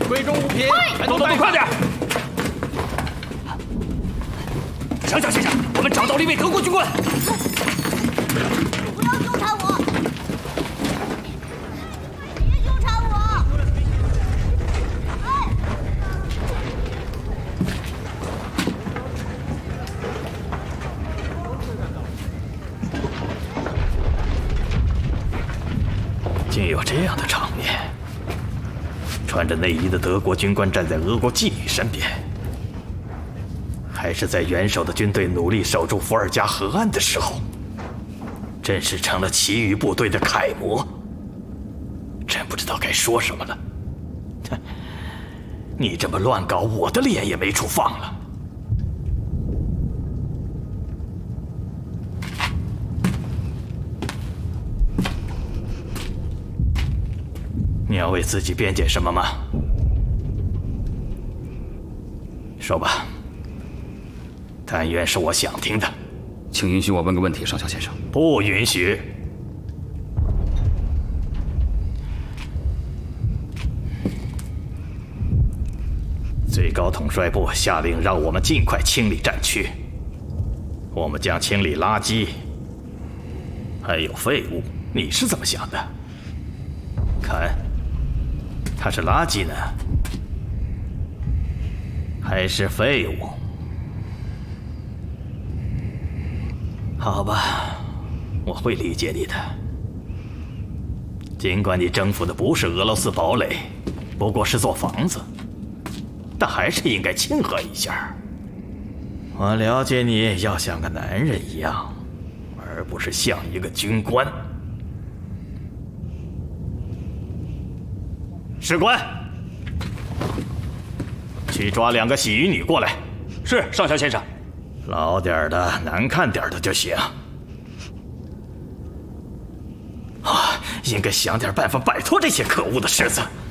贵重物品， 动作快点！上校先生，我们找到了一位德国军官。 不要纠缠我！别纠缠我！哎！ 竟有这样的场面！穿着内衣的德国军官站在俄国妓女身边，还是在元首的军队努力守住伏尔加河岸的时候，真是成了其余部队的楷模。真不知道该说什么了。你这么乱搞，我的脸也没处放了。你要为自己辩解什么吗？说吧。但愿是我想听的。 请允许我问个问题，上校先生。 不允许。最高统帅部下令让我们尽快清理战区。我们将清理垃圾，还有废物。你是怎么想的？看，它是垃圾呢，还是废物？好吧，我会理解你的。尽管你征服的不是俄罗斯堡垒，不过是座房子，但还是应该庆贺一下。我了解你要像个男人一样，而不是像一个军官。士官，去抓2个洗衣女过来。 是，上校先生。 老点的、难看点的就行。应该想点办法摆脱这些可恶的狮子。